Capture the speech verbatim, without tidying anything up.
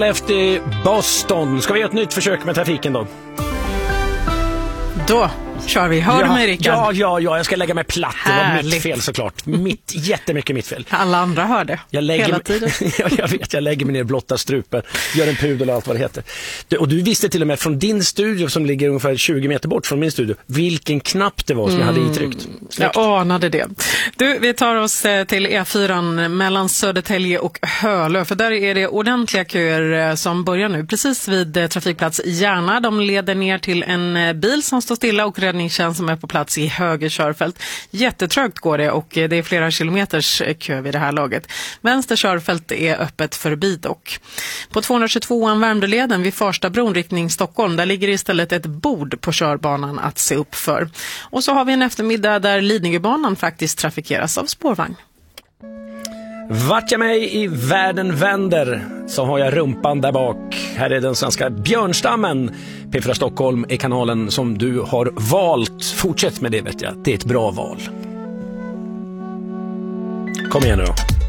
Efter Boston. Ska vi göra ett nytt försök med trafiken då? Då kör vi. Hör ja, du mig, Rickard? Ja, ja, ja, jag ska lägga mig platt. Det var Härligt. mitt fel såklart. Mitt, jättemycket mitt fel. Alla andra hör det jag lägger hela mig, tiden. ja, jag vet, jag lägger mig ner blotta strupen. Gör en pudel och allt vad det heter. Du, och du visste till och med från din studio som ligger ungefär tjugo meter bort från min studio vilken knapp det var som mm. jag hade itryckt. Snyggt. Jag anade det. Du, vi tar oss till E fyra mellan Södertälje och Hölö. För där är det ordentliga köer som börjar nu. Precis vid trafikplats Järna. De leder ner till en bil som står stilla och räddningstjänst som är på plats i höger körfält. Jättetrögt går det och det är flera kilometers kö vid det här laget. Vänster körfält är öppet förbi dock. På tvåhundratjugotvåan Värmdöleden vid Farstabron riktning Stockholm, där ligger istället ett bord på körbanan att se upp för. Och så har vi en eftermiddag där Lidingöbanan faktiskt trafikeras av spårvagn. Vart jag mig i världen vänder så har jag rumpan där bak. Här är den svenska björnstammen. P fyra Stockholm är kanalen som du har valt. Fortsätt med det, vet jag. Det är ett bra val. Kom igen nu då.